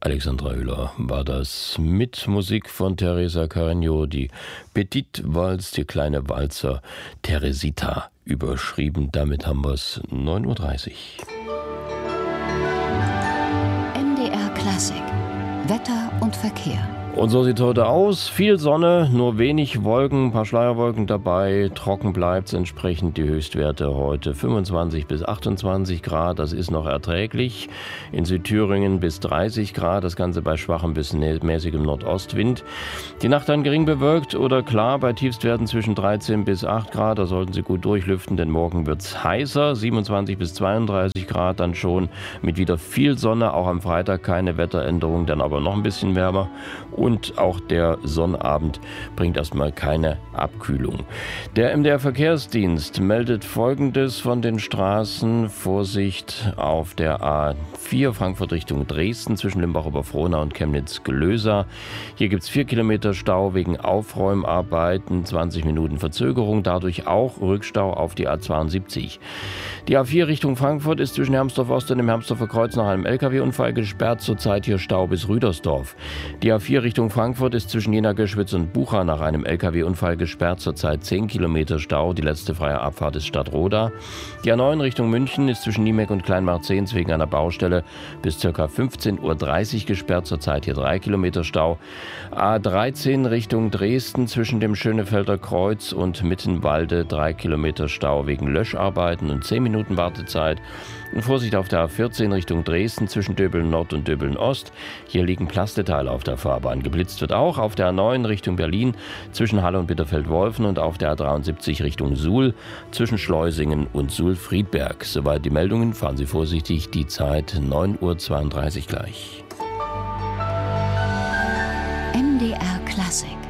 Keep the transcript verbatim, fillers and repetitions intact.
Alexandra Oehler war das mit Musik von Teresa Carreño, die Petite Valse, die kleine Walzer Teresita überschrieben. Damit haben wir es neun Uhr dreißig. M D R Klassik. Wetter und Verkehr. Und so sieht es heute aus. Viel Sonne, nur wenig Wolken, ein paar Schleierwolken dabei. Trocken bleibt es entsprechend. Die Höchstwerte heute fünfundzwanzig bis achtundzwanzig Grad. Das ist noch erträglich. In Südthüringen bis dreißig Grad. Das Ganze bei schwachem bis mäßigem Nordostwind. Die Nacht dann gering bewölkt oder klar bei Tiefstwerten zwischen dreizehn bis acht Grad. Da sollten Sie gut durchlüften, denn morgen wird es heißer. siebenundzwanzig bis zweiunddreißig Grad dann schon. Mit wieder viel Sonne. Auch am Freitag keine Wetteränderung, dann aber noch ein bisschen wärmer. Und auch der Sonnabend bringt erstmal keine Abkühlung. Der M D R Verkehrsdienst meldet Folgendes von den Straßen. Vorsicht auf der A vier Frankfurt Richtung Dresden zwischen Limbach-Oberfrohna und Chemnitz-Gelösa. Hier gibt es vier Kilometer Stau wegen Aufräumarbeiten, zwanzig Minuten Verzögerung, dadurch auch Rückstau auf die A zweiundsiebzig. Die A vier Richtung Frankfurt ist zwischen Hermsdorf Ost und dem Hermsdorfer Kreuz nach einem L K W-Unfall gesperrt, zurzeit hier Stau bis Rüdersdorf. Die A vier Richtung Frankfurt ist zwischen Jena-Göschwitz und Bucha nach einem L K W-Unfall gesperrt, zurzeit zehn Kilometer Stau, die letzte freie Abfahrt ist Stadtroda. Die A neun Richtung München ist zwischen Niemeck und Kleinmarzehns wegen einer Baustelle bis ca. fünfzehn Uhr dreißig gesperrt, zurzeit hier drei Kilometer Stau. A dreizehn Richtung Dresden zwischen dem Schönefelder Kreuz und Mittenwalde drei Kilometer Stau wegen Löscharbeiten und zehn Minuten Wartezeit. Und Vorsicht auf der A vierzehn Richtung Dresden zwischen Döbeln Nord und Döbeln Ost. Hier liegen Plasteteile auf der Fahrbahn. Geblitzt wird auch auf der A neun Richtung Berlin zwischen Halle und Bitterfeld-Wolfen und auf der A dreiundsiebzig Richtung Suhl zwischen Schleusingen und Suhl-Friedberg. Soweit die Meldungen. Fahren Sie vorsichtig. Die Zeit neun Uhr zweiunddreißig gleich. M D R Klassik.